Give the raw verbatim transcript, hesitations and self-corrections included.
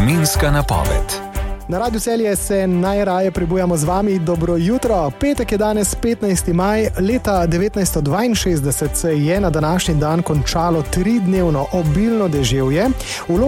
Vremenska napoved. Na Radiu Celje se najraje prebujamo z vami. Dobro jutro. Petek je danes petnajsti maj. Leta devetnajststo dvainšestdeset se je na današnji dan končalo tridnevno obilno deževje.